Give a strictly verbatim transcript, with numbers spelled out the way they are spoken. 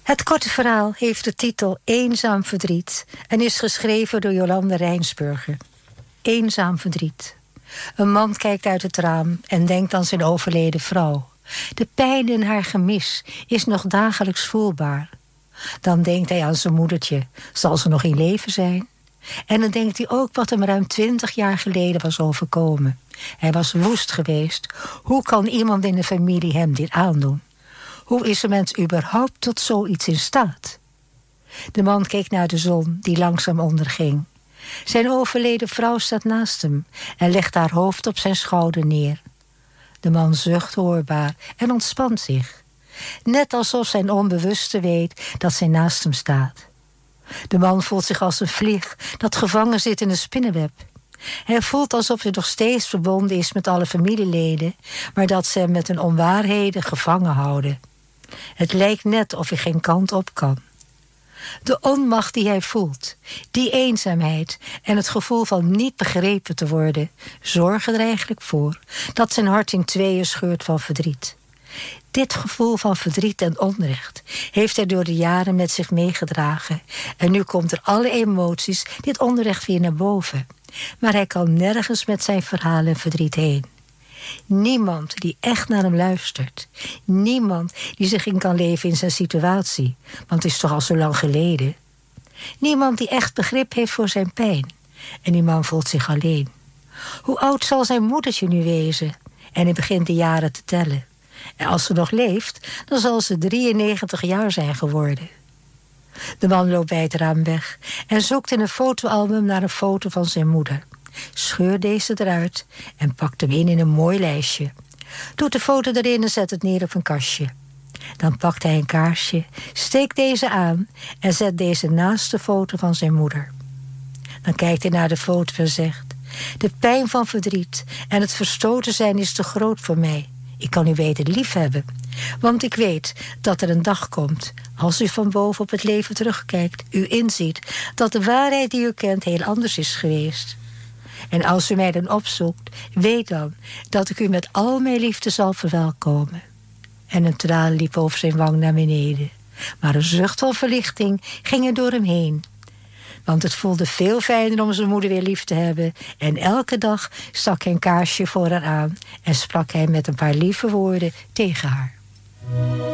Het korte verhaal heeft de titel Eenzaam verdriet en is geschreven door Jolande Rijnsburger. Eenzaam verdriet. Een man kijkt uit het raam en denkt aan zijn overleden vrouw. De pijn in haar gemis is nog dagelijks voelbaar. Dan denkt hij aan zijn moedertje. Zal ze nog in leven zijn? En dan denkt hij ook wat hem ruim twintig jaar geleden was overkomen. Hij was woest geweest. Hoe kan iemand in de familie hem dit aandoen? Hoe is een mens überhaupt tot zoiets in staat? De man keek naar de zon die langzaam onderging. Zijn overleden vrouw staat naast hem en legt haar hoofd op zijn schouder neer. De man zucht hoorbaar en ontspant zich. Net alsof zijn onbewuste weet dat zij naast hem staat. De man voelt zich als een vlieg dat gevangen zit in een spinnenweb. Hij voelt alsof hij nog steeds verbonden is met alle familieleden, maar dat ze hem met hun onwaarheden gevangen houden. Het lijkt net of hij geen kant op kan. De onmacht die hij voelt, die eenzaamheid en het gevoel van niet begrepen te worden, zorgen er eigenlijk voor dat zijn hart in tweeën scheurt van verdriet. Dit gevoel van verdriet en onrecht heeft hij door de jaren met zich meegedragen. En nu komt er alle emoties, dit onrecht weer naar boven. Maar hij kan nergens met zijn verhaal en verdriet heen. Niemand die echt naar hem luistert. Niemand die zich in kan leven in zijn situatie. Want het is toch al zo lang geleden. Niemand die echt begrip heeft voor zijn pijn. En die man voelt zich alleen. Hoe oud zal zijn moedertje nu wezen? En hij begint de jaren te tellen. En als ze nog leeft, dan zal ze drieënnegentig jaar zijn geworden. De man loopt bij het raam weg en zoekt in een fotoalbum naar een foto van zijn moeder. Scheurt deze eruit en pakt hem in in een mooi lijstje. Doet de foto erin en zet het neer op een kastje. Dan pakt hij een kaarsje, steekt deze aan en zet deze naast de foto van zijn moeder. Dan kijkt hij naar de foto en zegt: de pijn van verdriet en het verstoten zijn is te groot voor mij. Ik kan u beter liefhebben, want ik weet dat er een dag komt, als u van boven op het leven terugkijkt, u inziet dat de waarheid die u kent heel anders is geweest. En als u mij dan opzoekt, weet dan dat ik u met al mijn liefde zal verwelkomen. En een traan liep over zijn wang naar beneden, maar een zucht van verlichting ging er door hem heen. Want het voelde veel fijner om zijn moeder weer lief te hebben. En elke dag stak hij een kaarsje voor haar aan en sprak hij met een paar lieve woorden tegen haar.